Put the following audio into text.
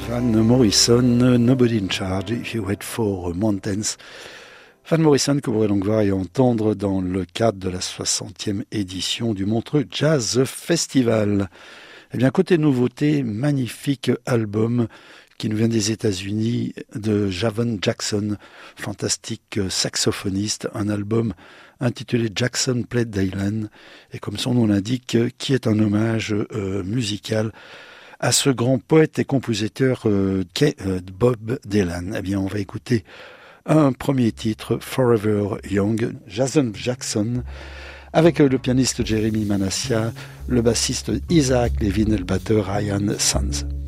Van Morrison, Nobody in Charge, If You Wait for Mountains. Van Morrison que vous pourrez donc voir et entendre dans le cadre de la 60e édition du Montreux Jazz Festival. Eh bien, côté nouveauté, magnifique album qui nous vient des États-Unis de Javon Jackson, fantastique saxophoniste, un album intitulé Jackson Played Dylan, et comme son nom l'indique, qui est un hommage musical à ce grand poète et compositeur qu'est Bob Dylan. Eh bien, on va écouter un premier titre, Forever Young, Jason Jackson, avec le pianiste Jeremy Manassia, le bassiste Isaac Levin et le batteur Ryan Sands.